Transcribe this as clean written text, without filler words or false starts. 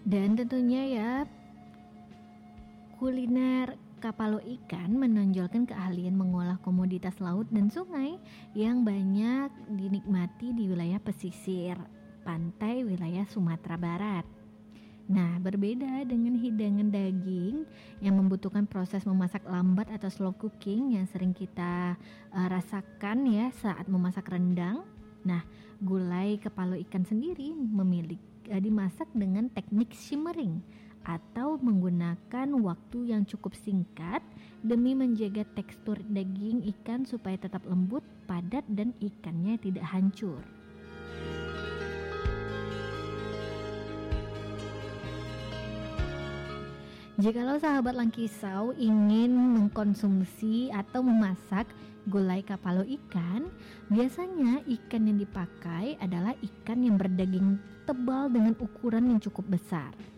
Dan tentunya ya, kuliner kapalo ikan menonjolkan keahlian mengolah komoditas laut dan sungai yang banyak dinikmati di wilayah pesisir pantai wilayah Sumatera Barat. Nah, berbeda dengan hidangan daging yang membutuhkan proses memasak lambat atau slow cooking yang sering kita rasakan ya saat memasak rendang. Nah, gulai kepala ikan sendiri dimasak dengan teknik simmering atau menggunakan waktu yang cukup singkat demi menjaga tekstur daging ikan supaya tetap lembut, padat dan ikannya tidak hancur. Jikalau sahabat Langkisau ingin mengkonsumsi atau memasak gulai kapalo ikan, biasanya ikan yang dipakai adalah ikan yang berdaging tebal dengan ukuran yang cukup besar.